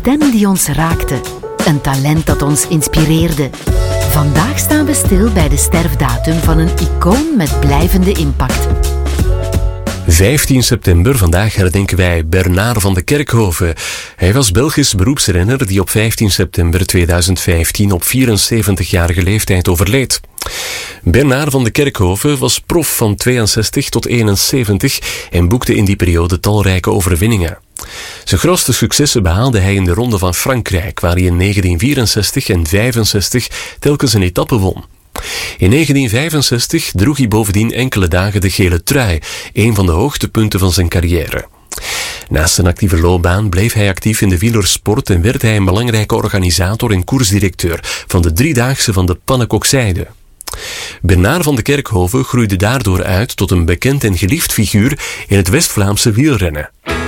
stem die ons raakte. Een talent dat ons inspireerde. Vandaag staan we stil bij de sterfdatum van een icoon met blijvende impact. 15 september, vandaag herdenken wij Bernard van de Kerkhoven. Hij was Belgisch beroepsrenner die op 15 september 2015 op 74-jarige leeftijd overleed. Bernard van de Kerkhoven was prof van 62 tot 71 en boekte in die periode talrijke overwinningen. Zijn grootste successen behaalde hij in de Ronde van Frankrijk, waar hij in 1964 en 65 telkens een etappe won. In 1965 droeg hij bovendien enkele dagen de gele trui, een van de hoogtepunten van zijn carrière. Naast zijn actieve loopbaan bleef hij actief in de wielersport en werd hij een belangrijke organisator en koersdirecteur van de driedaagse van de Pannekoksijde. Bernard van de Kerkhoven groeide daardoor uit tot een bekend en geliefd figuur in het West-Vlaamse wielrennen.